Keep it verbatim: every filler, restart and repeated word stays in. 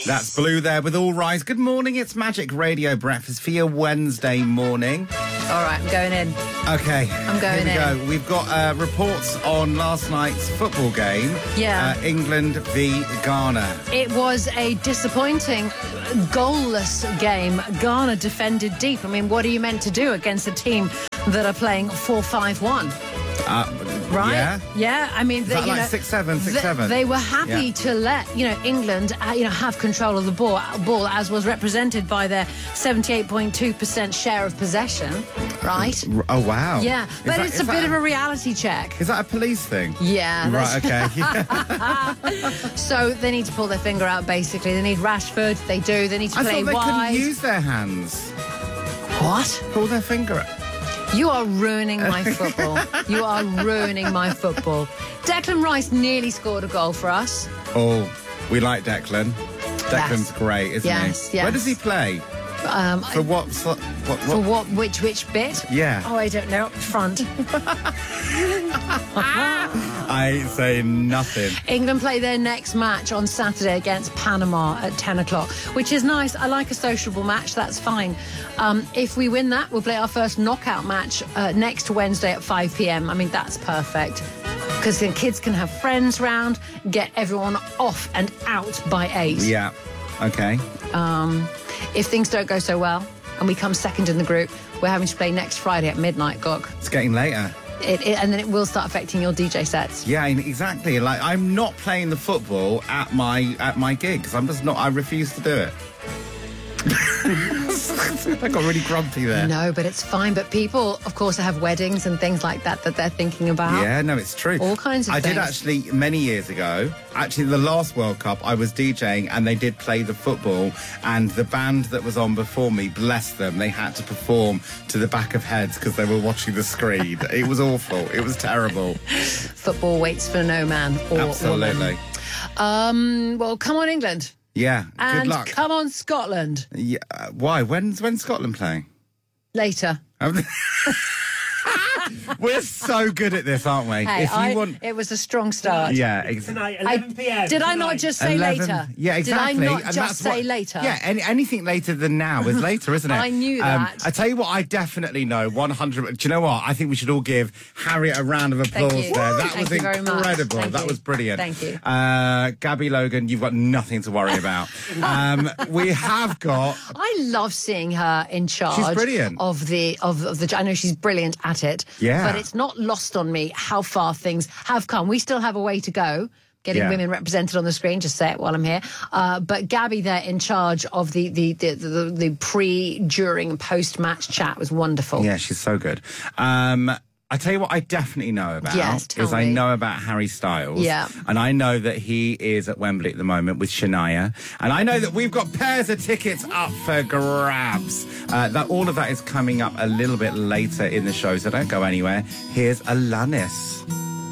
That's Blue there with All Rise. Good morning, it's Magic Radio Breakfast for your Wednesday morning. All right, I'm going in. Okay. I'm going here we in. go. We've got uh, reports on last night's football game. Yeah. Uh, England v Ghana. It was a disappointing, goalless game. Ghana defended deep. I mean, what are you meant to do against a team that are playing four five one? Uh, Right? Yeah. Yeah. I mean, Is they, that you like know, six seven, six th- seven? They were happy Yeah. to let you know England, uh, you know, have control of the ball, ball, as was represented by their seventy-eight point two percent share of possession. Right? Oh, wow. Yeah, Is but that- it's is a that bit of a reality check. Is that a police thing? Yeah. Right, that's- okay. So they need to pull their finger out. Basically, they need Rashford. They do. They need to I play thought they wide. couldn't use their hands. What? Pull their finger out. You are ruining my football. You are ruining my football. Declan Rice nearly scored a goal for us. Oh, we like Declan. Declan's Yes. great, isn't Yes, he? yes. Where does he play? Um, For what? For what? for what? what? Which which bit? Yeah. Oh, I don't know. Up front. I say nothing. England play their next match on Saturday against Panama at ten o'clock, which is nice. I like a sociable match. That's fine. Um, if we win that, we'll play our first knockout match uh, next Wednesday at five p.m. I mean, that's perfect. Because the kids can have friends round, get everyone off and out by eight. Yeah. Okay. Um, if things don't go so well and we come second in the group, we're having to play next Friday at midnight, Gog. It's getting later. It, it, and then it will start affecting your D J sets. Yeah, exactly. Like, I'm not playing the football at my at my gigs. I'm just not. I refuse to do it. I got really grumpy there. No, but it's fine. But people, of course, have weddings and things like that that they're thinking about. Yeah, no, it's true. All kinds of I things. did actually, many years ago, actually the last World Cup, I was DJing and they did play the football, and the band that was on before me, bless them, they had to perform to the back of heads because they were watching the screen. It was awful. It was terrible. Football waits for no man or Absolutely. woman. Um, well, come on, England. Yeah, And good luck. come on, Scotland. Yeah, uh, why? When's, when's Scotland playing? Later. We're so good at this, aren't we? Hey, if you I, want... it was a strong start. Yeah, exactly. Tonight, I- eleven p.m. Did I not tonight. just say eleven later? Yeah, exactly. Did I not And just that's say what- later? Yeah, any, anything later than now is later, isn't it? I knew Um, that. I tell you what, I definitely know one hundred. Do you know what? I think we should all give Harriet a round of applause Thank you. there. That Thank was you very much. incredible. Thank That you. was brilliant. Thank you. Uh, Gabby Logan, you've got nothing to worry about. um, we have got. I love seeing her in charge. brilliant. of the of, of the. I know she's brilliant at it. Yeah. but it's not lost on me how far things have come. We still have a way to go. Getting Yeah. women represented on the screen, just say it while I'm here. Uh, but Gabby there in charge of the the the, the, the pre, during, and post match chat was wonderful. Yeah, she's so good. Um, I tell you what I definitely know about Yes, tell is I me. know about Harry Styles. Yeah. And I know that he is at Wembley at the moment with Shania. And I know that we've got pairs of tickets up for grabs. Uh, that all of that is coming up a little bit later in the show, so don't go anywhere. Here's Alanis.